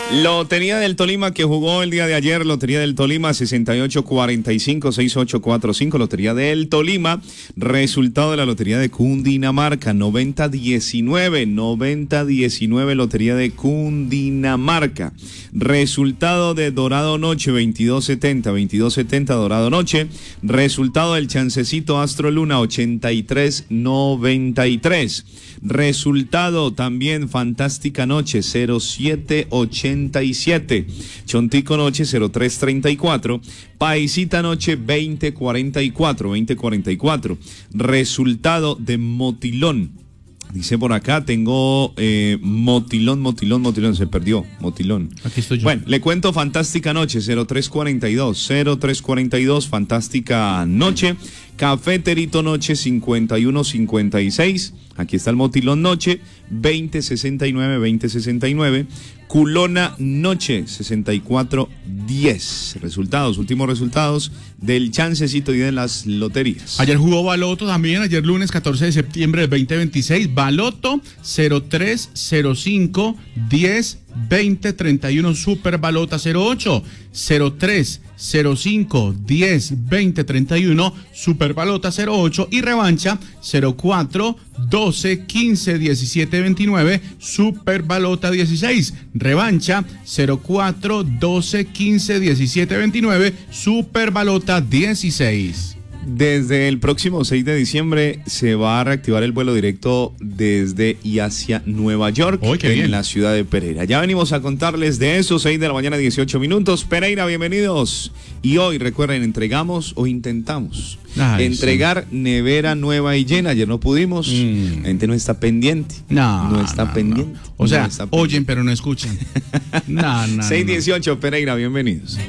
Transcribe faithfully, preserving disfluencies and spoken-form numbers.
Lotería del Tolima que jugó el día de ayer, Lotería del Tolima sesenta y ocho cuarenta y cinco, sesenta y ocho cuarenta y cinco, Lotería del Tolima, resultado de la Lotería de Cundinamarca, noventa diecinueve, noventa diecinueve, Lotería de Cundinamarca, resultado de Dorado Noche, veintidós setenta, veintidós setenta, Dorado Noche, resultado del Chancecito Astro Luna, ochenta y tres noventa y tres, resultado también Fantástica Noche, cero siete ochenta y siete, Chontico Noche cero tres treinta y cuatro, Paisita Noche veinte cuarenta y cuatro, veinte cuarenta y cuatro, resultado de Motilón. Dice por acá, tengo eh, Motilón, Motilón, Motilón, se perdió, Motilón. Aquí estoy yo. Bueno, le cuento Fantástica Noche, cero tres cuarenta y dos, cero tres cuarenta y dos, Fantástica Noche, Cafeterito Noche cincuenta y uno cincuenta y seis, aquí está el Motilón Noche, veinte sesenta y nueve, veinte sesenta y nueve, Culona Noche sesenta y cuatro diez. Resultados, últimos resultados del chancecito y de las loterías. Ayer jugó Baloto también, ayer lunes catorce de septiembre del veinte veintiséis, Baloto cero tres cero cinco diez veinte treinta y uno, Super Balota cero ocho, cero tres cero cinco diez veinte treinta y uno, Super Balota cero ocho y revancha cero cuatro doce quince diecisiete veintinueve, Super Balota dieciséis, revancha cero cuatro doce quince diecisiete veintinueve, Super Balota dieciséis. Desde el próximo seis de diciembre se va a reactivar el vuelo directo desde y hacia Nueva York, oh, en bien. La ciudad de Pereira. Ya venimos a contarles de eso, seis de la mañana, dieciocho minutos. Pereira, bienvenidos. Y hoy, recuerden, entregamos o intentamos Ay, entregar sí. nevera nueva y llena. Ayer no pudimos, mm. la gente no está pendiente. No, no está no, pendiente. No. O sea, no oyen pero no escuchan. No, no, seis dieciocho, no. Pereira, bienvenidos.